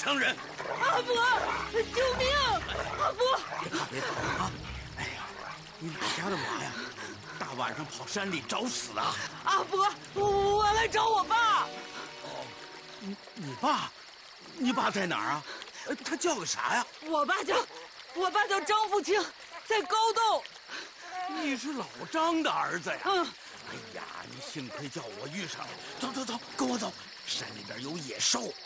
强人！ 阿伯，救命！阿伯， 别怕啊！哎呀，你哪家的娃呀？大晚上跑山里找死啊！ 阿伯，我来找我爸。 哦，你爸？你爸在哪儿啊？他叫个啥呀？ 我爸叫张富清，在高洞。 你是老张的儿子呀？ 嗯。 哎呀，你幸亏叫我遇上了。走，跟我走。山里边有野兽，